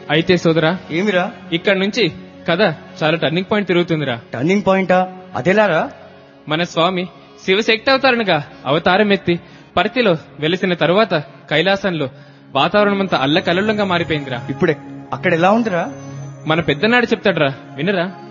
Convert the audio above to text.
అయితే సోదరా, ఏమిరా? ఇక్కడ నుంచి కథ చాలా టర్నింగ్ పాయింట్ తిరుగుతుందిరా. టర్నింగ్ పాయింటా? అదెలారా? మన స్వామి శివశక్తి అవతారణగా అవతారం ఎత్తి పర్తిలో వెలిసిన తరువాత కైలాసంలో వాతావరణమంతా అల్లకల్లోలంగా మారిపోయిందిరా. ఇప్పుడే అక్కడ ఎలా ఉందిరా? మన పెద్దనాడు చెప్తాడ్రా, వినరా?